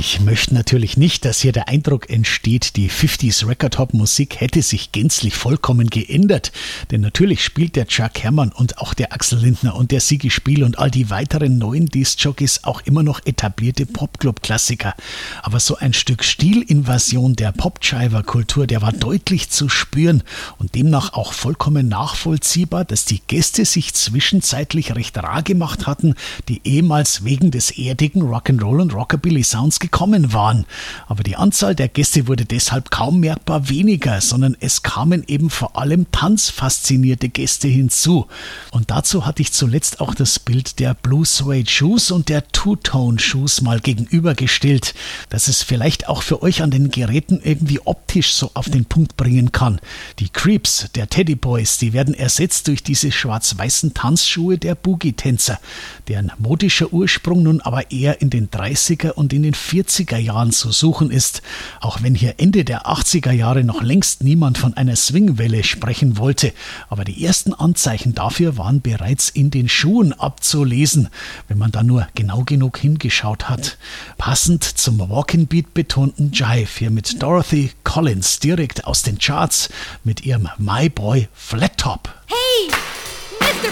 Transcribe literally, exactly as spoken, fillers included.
Ich möchte natürlich nicht, dass hier der Eindruck entsteht, die fünfziger Record-Hop-Musik hätte sich gänzlich vollkommen geändert. Denn natürlich spielt der Chuck Hermann und auch der Axel Lindner und der Sigi Spiel und all die weiteren neuen Disc-Jockeys auch immer noch etablierte Popclub-Klassiker. Aber so ein Stück Stilinvasion der Pop-Jiver-Kultur, der war deutlich zu spüren und demnach auch vollkommen nachvollziehbar, dass die Gäste sich zwischenzeitlich recht rar gemacht hatten, die ehemals wegen des erdigen Rock'n'Roll und Rockabilly-Sounds gekommen waren. Aber die Anzahl der Gäste wurde deshalb kaum merkbar weniger, sondern es kamen eben vor allem tanzfaszinierte Gäste hinzu. Und dazu hatte ich zuletzt auch das Bild der Blue Suede Shoes und der Two-Tone Shoes mal gegenübergestellt, dass es vielleicht auch für euch an den Geräten irgendwie optisch so auf den Punkt bringen kann. Die Creeps der Teddy Boys, die werden ersetzt durch diese schwarz-weißen Tanzschuhe der Boogie-Tänzer, deren modischer Ursprung nun aber eher in den dreißiger und in den vierziger Jahren zu suchen ist, auch wenn hier Ende der achtziger Jahre noch längst niemand von einer Swingwelle sprechen wollte. Aber die ersten Anzeichen dafür waren bereits in den Schuhen abzulesen, wenn man da nur genau genug hingeschaut hat. Passend zum Walking-Beat betonten Jive hier mit Dorothy Collins direkt aus den Charts mit ihrem My Boy Flat Top. Hey!